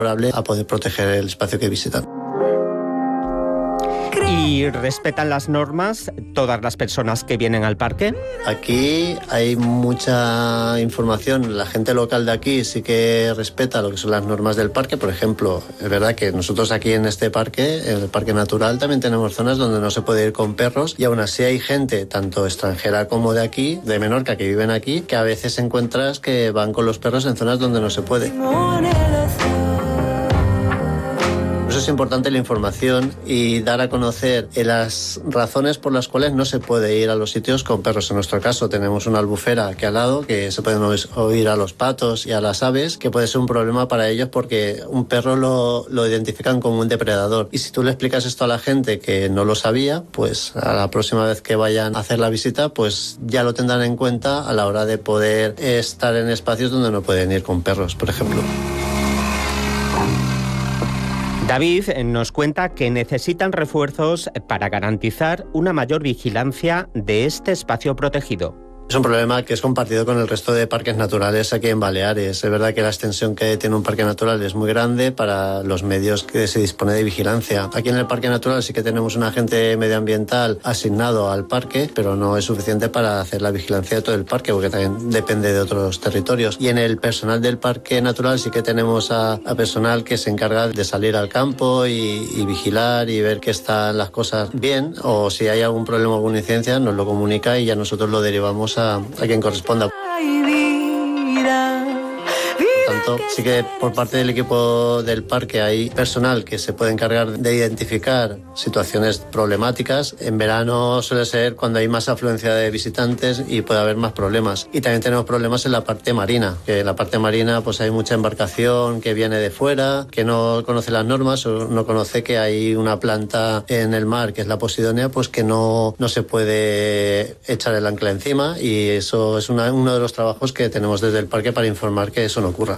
favorable a poder proteger el espacio que visitan. ¿Y respetan las normas todas las personas que vienen al parque? Aquí hay mucha información. La gente local de aquí sí que respeta lo que son las normas del parque. Por ejemplo, es verdad que nosotros aquí en este parque, en el Parque Natural, también tenemos zonas donde no se puede ir con perros, y aún así hay gente, tanto extranjera como de aquí, de Menorca, que viven aquí, que a veces encuentras que van con los perros en zonas donde no se puede. Por eso es importante la información y dar a conocer las razones por las cuales no se puede ir a los sitios con perros. En nuestro caso tenemos una albufera aquí al lado, que se pueden oír a los patos y a las aves, que puede ser un problema para ellos porque un perro lo identifican como un depredador. Y si tú le explicas esto a la gente que no lo sabía, pues a la próxima vez que vayan a hacer la visita, pues ya lo tendrán en cuenta a la hora de poder estar en espacios donde no pueden ir con perros, por ejemplo. David nos cuenta que necesitan refuerzos para garantizar una mayor vigilancia de este espacio protegido. Es un problema que es compartido con el resto de parques naturales aquí en Baleares. Es verdad que la extensión que tiene un parque natural es muy grande para los medios que se dispone de vigilancia. Aquí en el parque natural sí que tenemos un agente medioambiental asignado al parque, pero no es suficiente para hacer la vigilancia de todo el parque, porque también depende de otros territorios. Y en el personal del parque natural sí que tenemos a personal que se encarga de salir al campo y vigilar y ver que están las cosas bien, o si hay algún problema o alguna incidencia nos lo comunica y ya nosotros lo derivamos a quien corresponda. Por tanto, sí que por parte del equipo del parque hay personal que se puede encargar de identificar situaciones problemáticas. En verano suele ser cuando hay más afluencia de visitantes y puede haber más problemas. Y también tenemos problemas en la parte marina, que en la parte marina pues hay mucha embarcación que viene de fuera, que no conoce las normas o no conoce que hay una planta en el mar, que es la Posidonia, pues que no se puede echar el ancla encima, y eso es uno de los trabajos que tenemos desde el parque para informar que eso no ocurra.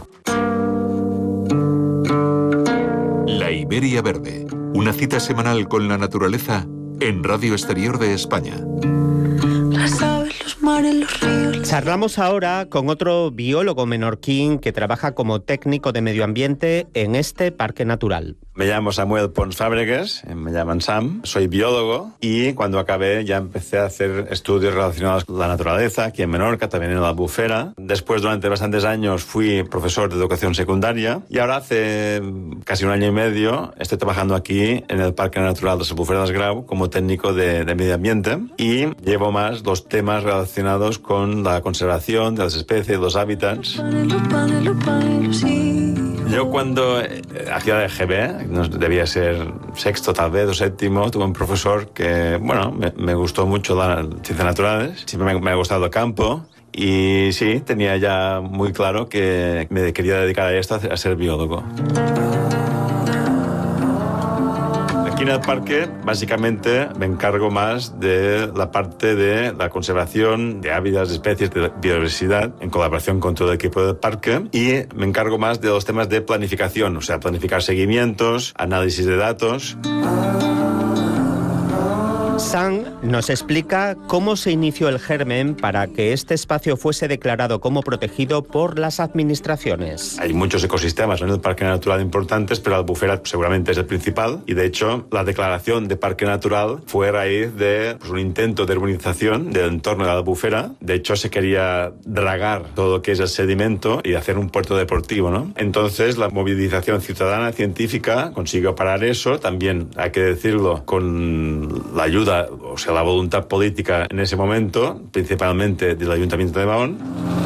La Iberia Verde, una cita semanal con la naturaleza en Radio Exterior de España. Las aves, los mares, los ríos. Charlamos ahora con otro biólogo menorquín que trabaja como técnico de medio ambiente en este parque natural. Me llamo Samuel Pons Fábregas, me llaman Sam, soy biólogo, y cuando acabé ya empecé a hacer estudios relacionados con la naturaleza aquí en Menorca, también en la Albufera. Después, durante bastantes años, fui profesor de educación secundaria, y ahora hace casi un año y medio estoy trabajando aquí en el Parque Natural de Albufera del Grau como técnico de medio ambiente, y llevo más los temas relacionados con la conservación de las especies, los hábitats. Yo cuando hacía de GB, debía ser sexto tal vez o séptimo, tuve un profesor que, bueno, me gustó mucho las ciencias naturales, siempre me ha gustado el campo, y sí, tenía ya muy claro que me quería dedicar a esto, a ser biólogo. Aquí en el parque, básicamente, me encargo más de la parte de la conservación de hábitats, de especies, de biodiversidad, en colaboración con todo el equipo del parque, y me encargo más de los temas de planificación, o sea, planificar seguimientos, análisis de datos. Sam nos explica cómo se inició el germen para que este espacio fuese declarado como protegido por las administraciones. Hay muchos ecosistemas en el Parque Natural importantes, pero la Albufera seguramente es el principal, y de hecho la declaración de Parque Natural fue a raíz de un intento de urbanización del entorno de la Albufera. De hecho se quería dragar todo lo que es el sedimento y hacer un puerto deportivo, ¿no? Entonces la movilización ciudadana científica consiguió parar eso, también hay que decirlo, con la ayuda, o sea, la voluntad política en ese momento, principalmente del Ayuntamiento de Mahón.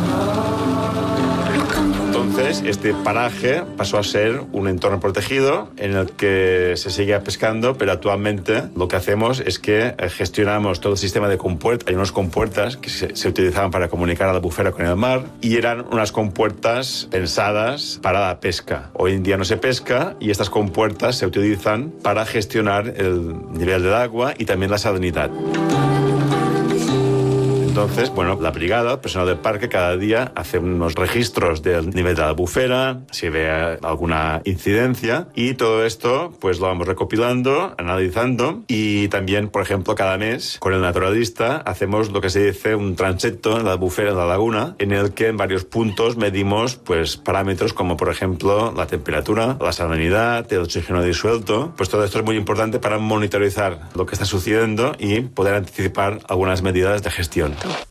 Entonces, este paraje pasó a ser un entorno protegido en el que se seguía pescando, pero actualmente lo que hacemos es que gestionamos todo el sistema de compuertas. Hay unas compuertas que se utilizaban para comunicar a la Albufera con el mar, y eran unas compuertas pensadas para la pesca. Hoy en día no se pesca, y estas compuertas se utilizan para gestionar el nivel del agua y también la salinidad. Entonces, bueno, la brigada, el personal del parque, cada día hace unos registros del nivel de la albufera, si ve alguna incidencia, y todo esto pues lo vamos recopilando, analizando, y también, por ejemplo, cada mes con el naturalista hacemos lo que se dice un transecto en la albufera de la laguna, en el que en varios puntos medimos pues parámetros como, por ejemplo, la temperatura, la salinidad, el oxígeno disuelto. Pues todo esto es muy importante para monitorizar lo que está sucediendo y poder anticipar algunas medidas de gestión.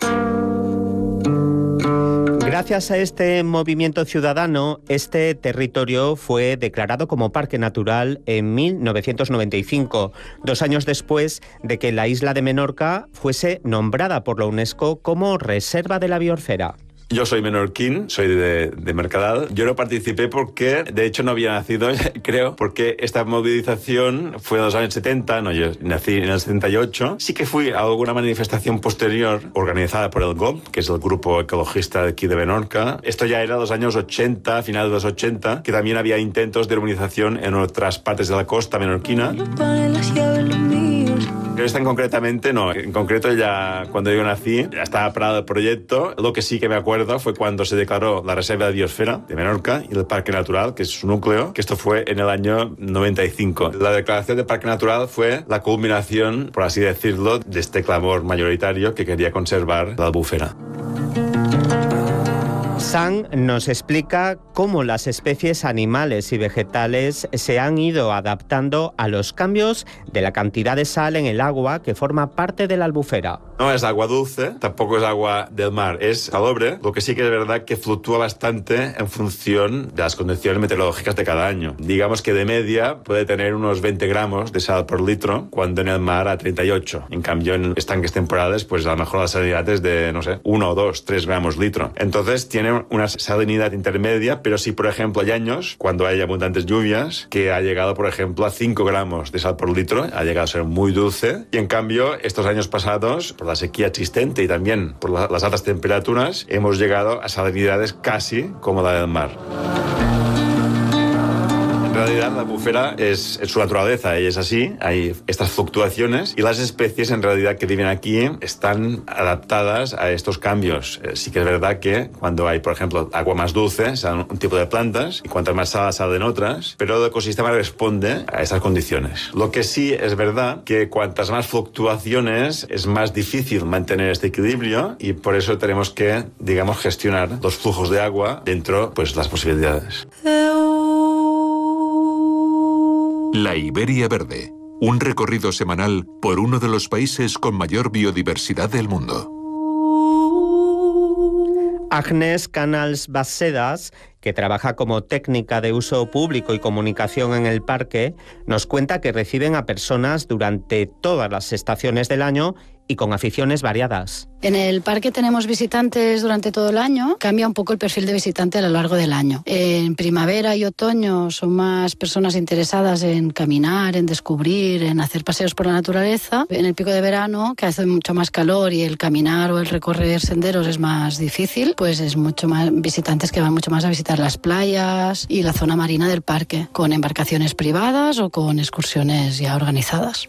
Gracias a este movimiento ciudadano, este territorio fue declarado como Parque Natural en 1995, 2 años después de que la isla de Menorca fuese nombrada por la UNESCO como Reserva de la Biosfera. Yo soy menorquín, soy de Mercadal. Yo no participé porque, de hecho, no había nacido, creo, porque esta movilización fue en los años 70, no, yo nací en el 78. Sí que fui a alguna manifestación posterior organizada por el GOB, que es el grupo ecologista de aquí de Menorca. Esto ya era los años 80, finales de los 80, que también había intentos de urbanización en otras partes de la costa menorquina. Pero esta concretamente no. En concreto, ya cuando yo nací, ya estaba parado el proyecto. Lo que sí que me acuerdo fue cuando se declaró la Reserva de Biosfera de Menorca y el Parque Natural, que es su núcleo, que esto fue en el año 95. La declaración de Parque Natural fue la culminación, por así decirlo, de este clamor mayoritario que quería conservar la albufera. San nos explica cómo las especies animales y vegetales se han ido adaptando a los cambios de la cantidad de sal en el agua que forma parte de la albufera. No es agua dulce, tampoco es agua del mar, es salobre. Lo que sí que es verdad que fluctúa bastante en función de las condiciones meteorológicas de cada año. Digamos que de media puede tener unos 20 gramos de sal por litro, cuando en el mar a 38. En cambio, en estanques temporales, pues a lo mejor la salinidad es de, 1 o 2, 3 gramos litro. Entonces tiene una salinidad intermedia, pero sí, por ejemplo, hay años, cuando hay abundantes lluvias, que ha llegado, por ejemplo, a 5 gramos de sal por litro, ha llegado a ser muy dulce. Y en cambio, estos años pasados, por la sequía existente y también por las altas temperaturas, hemos llegado a salinidades casi como la del mar. En realidad, la albufera es su naturaleza, y es así, hay estas fluctuaciones, y las especies en realidad que viven aquí están adaptadas a estos cambios. Sí que es verdad que cuando hay, por ejemplo, agua más dulce, salen un tipo de plantas, y cuantas más sal salen otras, pero el ecosistema responde a estas condiciones. Lo que sí es verdad que cuantas más fluctuaciones es más difícil mantener este equilibrio, y por eso tenemos que, digamos, gestionar los flujos de agua dentro, pues, las posibilidades. La Iberia Verde, un recorrido semanal por uno de los países con mayor biodiversidad del mundo. Agnes Canals Basedas, que trabaja como técnica de uso público y comunicación en el parque, nos cuenta que reciben a personas durante todas las estaciones del año y con aficiones variadas. En el parque tenemos visitantes durante todo el año. Cambia un poco el perfil de visitante a lo largo del año. En primavera y otoño son más personas interesadas en caminar, en descubrir, en hacer paseos por la naturaleza. En el pico de verano, que hace mucho más calor y el caminar o el recorrer senderos es más difícil, pues es mucho más visitantes que van mucho más a visitar las playas y la zona marina del parque, con embarcaciones privadas o con excursiones ya organizadas.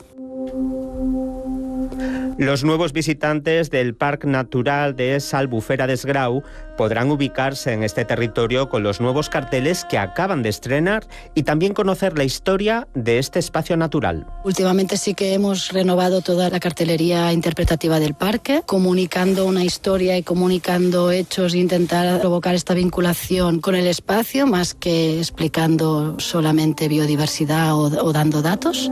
Los nuevos visitantes del Parque Natural de Albufera des Grau podrán ubicarse en este territorio con los nuevos carteles que acaban de estrenar y también conocer la historia de este espacio natural. Últimamente sí que hemos renovado toda la cartelería interpretativa del parque, comunicando una historia y comunicando hechos e intentar provocar esta vinculación con el espacio, más que explicando solamente biodiversidad o dando datos.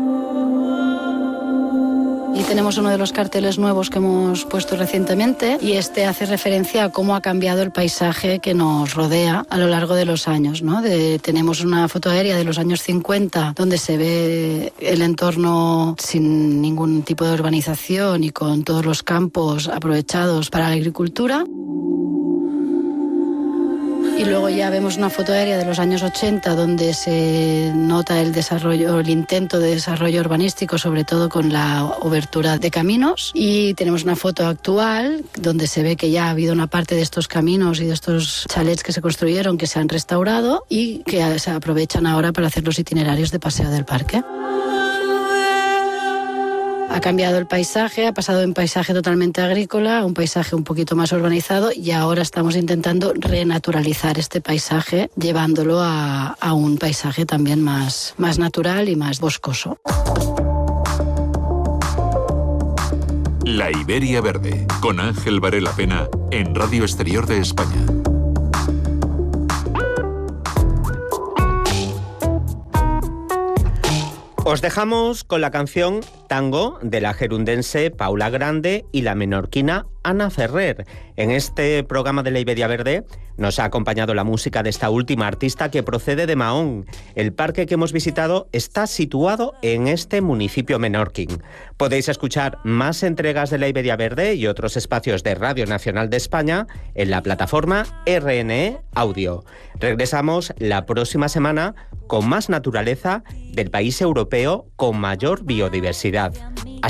Y tenemos uno de los carteles nuevos que hemos puesto recientemente, y este hace referencia a cómo ha cambiado el paisaje que nos rodea a lo largo de los años, ¿no? Tenemos una foto aérea de los años 50 donde se ve el entorno sin ningún tipo de urbanización y con todos los campos aprovechados para la agricultura. Y luego ya vemos una foto aérea de los años 80 donde se nota el desarrollo, el intento de desarrollo urbanístico, sobre todo con la obertura de caminos. Y tenemos una foto actual donde se ve que ya ha habido una parte de estos caminos y de estos chalets que se construyeron que se han restaurado y que se aprovechan ahora para hacer los itinerarios de paseo del parque. Ha cambiado el paisaje, ha pasado de un paisaje totalmente agrícola a un paisaje un poquito más urbanizado y ahora estamos intentando renaturalizar este paisaje, llevándolo a un paisaje también más natural y más boscoso. La Iberia Verde, con Ángel Varela Pena, en Radio Exterior de España. Os dejamos con la canción Tango de la gerundense Paula Grande y la menorquina Ana Ferrer. En este programa de la Iberia Verde nos ha acompañado la música de esta última artista que procede de Mahón. El parque que hemos visitado está situado en este municipio menorquín. Podéis escuchar más entregas de la Iberia Verde y otros espacios de Radio Nacional de España en la plataforma RNE Audio. Regresamos la próxima semana con más naturaleza del país europeo con mayor biodiversidad.